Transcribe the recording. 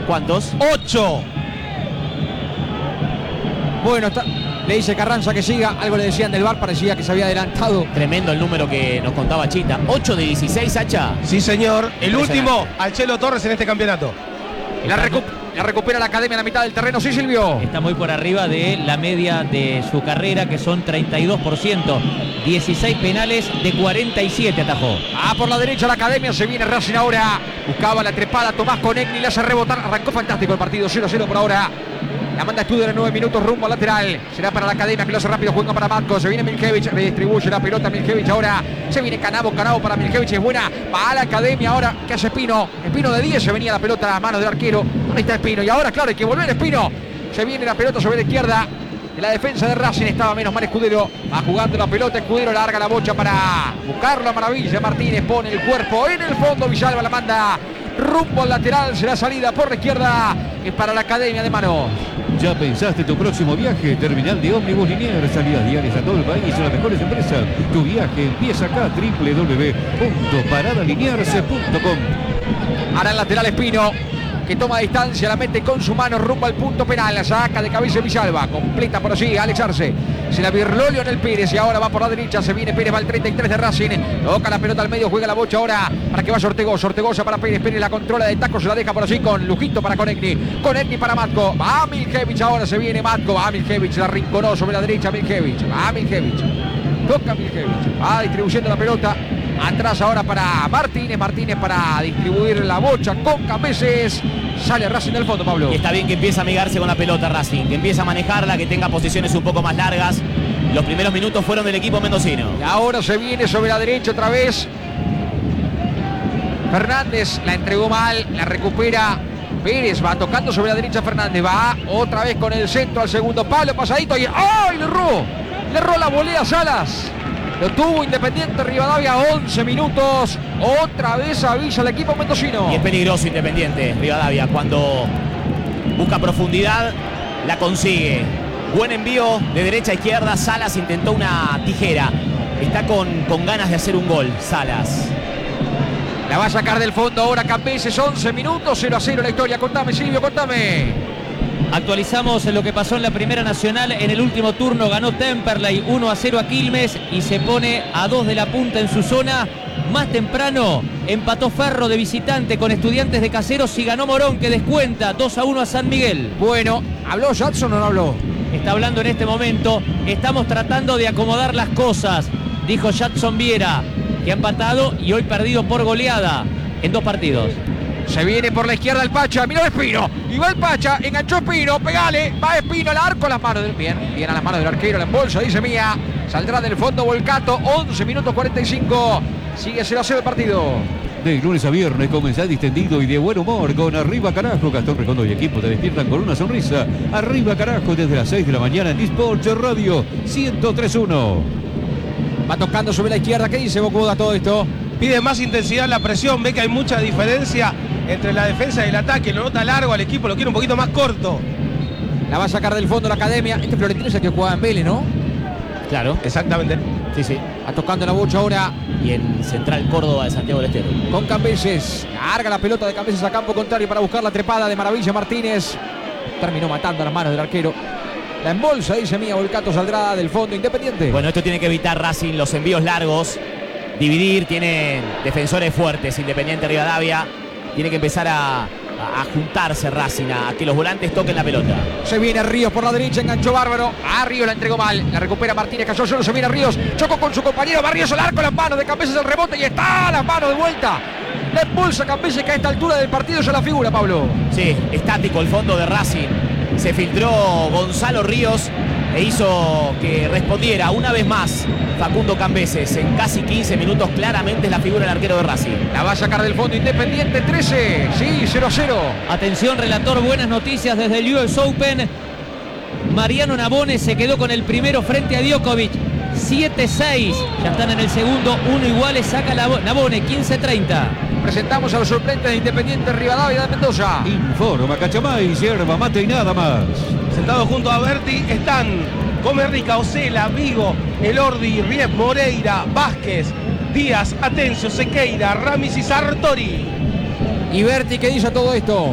¿Cuántos? 8. Bueno, le dice Carranza que siga. Algo le decían del VAR, parecía que se había adelantado. Tremendo el número que nos contaba Chita. 8 de 16, Sacha. Sí, señor. El último al Chelo Torres en este campeonato. La recupera la Academia en la mitad del terreno. Sí, Silvio. Está muy por arriba de la media de su carrera, que son 32%. 16 penales de 47 atajó. Por la derecha la Academia. Se viene Racing ahora. Buscaba la trepada Tomás Conegni. Le hace rebotar. Arrancó fantástico el partido. 0-0 por ahora. La manda Studer en 9 minutos rumbo al lateral. Será para la Academia que lo hace rápido. Juega para Matko. Se viene Miljevich. Redistribuye la pelota Miljevich ahora. Se viene Canavo para Miljevich. Es buena. Va a la Academia ahora. ¿Qué hace Espino? Espino de 10. Se venía la pelota a las manos del arquero. Ahí está Espino. Y ahora, claro, hay que volver Espino. Se viene la pelota sobre la izquierda. En la defensa de Racing estaba menos mal Escudero. Va jugando la pelota. Escudero larga la bocha para buscarlo a maravilla. Martínez pone el cuerpo en el fondo. Villalba la manda rumbo al lateral. Será salida por la izquierda. Es para la Academia de Manos. ¿Ya pensaste tu próximo viaje? Terminal de ómnibus Liniers, salidas diarias a todo el país, las mejores empresas. Tu viaje empieza acá, www.paradaliniers.com. Ahora el lateral Espino, que toma distancia, la mete con su mano rumbo al punto penal. La saca de cabeza Villalba, completa por allí Alex Arce. Se la virló Lionel Pérez y ahora va por la derecha. Se viene Pérez, va al 33 de Racing. Toca la pelota al medio, juega la bocha ahora para que vaya Ortegoza. Ortegoza para Pérez. Pérez la controla de taco, se la deja por allí con lujito para Conegni. Conegni para Matko. Va Miljevich ahora, se viene Matko. Va Miljevich, la rinconó sobre la derecha Miljevich. Va Miljevich. Toca Miljevich. Va distribuyendo la pelota. Atrás ahora para Martínez. Martínez para distribuir la bocha con Cambeses. Sale Racing del fondo, Pablo. Y está bien que empieza a amigarse con la pelota Racing, que empieza a manejarla, que tenga posiciones un poco más largas. Los primeros minutos fueron del equipo mendocino. Y ahora se viene sobre la derecha otra vez. Fernández la entregó mal, la recupera Pérez. Va tocando sobre la derecha Fernández. Va otra vez con el centro al segundo palo, pasadito y ¡ay! Le erró la volea Salas. Lo tuvo Independiente Rivadavia, 11 minutos. Otra vez avisa el equipo mendocino. Y es peligroso Independiente Rivadavia. Cuando busca profundidad, la consigue. Buen envío de derecha a izquierda. Salas intentó una tijera. Está con ganas de hacer un gol, Salas. La va a sacar del fondo ahora Cambeses. 11 minutos, 0-0 la historia. Contame, Silvio, contame. Actualizamos lo que pasó en la Primera Nacional. En el último turno ganó Temperley 1-0 a Quilmes y se pone a 2 de la punta en su zona. Más temprano empató Ferro de visitante con Estudiantes de Caseros y ganó Morón, que descuenta 2-1 a San Miguel. Bueno, ¿habló Jadson o no habló? Está hablando en este momento. Estamos tratando de acomodar las cosas, dijo Jadson Viera, que ha empatado y hoy perdido por goleada en 2 partidos. Se viene por la izquierda el Pacha, miró Espino, y va el Pacha, enganchó Espino, pegale, va Espino al arco, a las manos del bien a las manos del arquero, la embolsa, dice Mía, saldrá del fondo Volcato, 11 minutos 45, sigue 0-0 el partido. De lunes a viernes comenzá distendido y de buen humor con Arriba Carajo. Gastón Recondo y equipo te despiertan con una sonrisa. Arriba Carajo desde las 6 de la mañana en Disports Radio 103.1. Va tocando sobre la izquierda, ¿qué dice Bocuda todo esto? Pide más intensidad la presión, ve que hay mucha diferencia entre la defensa y el ataque, lo nota largo al equipo, lo quiere un poquito más corto. La va a sacar del fondo la Academia. Este Florentino es el que juega en Vélez, ¿no? Claro. Exactamente. Sí. Va tocando la bocha ahora. Y en Central Córdoba de Santiago del Estero. Con Cambeses. Larga la pelota de Cambeses a campo contrario para buscar la trepada de Maravilla Martínez. Terminó matando a las manos del arquero. La embolsa, dice Mía, Volcato saldrá del fondo Independiente. Bueno, esto tiene que evitar Racing, los envíos largos. Dividir, tiene defensores fuertes Independiente Rivadavia. Tiene que empezar a juntarse Racing, a que los volantes toquen la pelota. Se viene Ríos por la derecha, enganchó Bárbaro. Ríos la entregó mal, la recupera Martínez, cayó solo, se viene Ríos, chocó con su compañero, va Ríos al arco, las manos de Cambeses el rebote y está a las manos de vuelta. La expulsa Cambeses, que a esta altura del partido ya la figura, Pablo. Sí, estático el fondo de Racing. Se filtró Gonzalo Ríos e hizo que respondiera una vez más Facundo Cambeses. En casi 15 minutos claramente es la figura del arquero de Racing. La va a sacar del fondo Independiente, 13, sí, 0-0. Atención, relator, buenas noticias desde el US Open. Mariano Nabone se quedó con el primero frente a Djokovic. 7-6, ya están en el segundo, 1 iguales, saca Nabone, 15-30. Presentamos a los suplentes de Independiente Rivadavia de Mendoza. Informa Cachamay, yerba mate y nada más. Sentados junto a Berti están Comerrica, Osela, Vigo, Elordi, Riep, Moreira, Vázquez, Díaz, Atencio, Sequeira, Ramis y Sartori. Y Berti, ¿qué dice todo esto?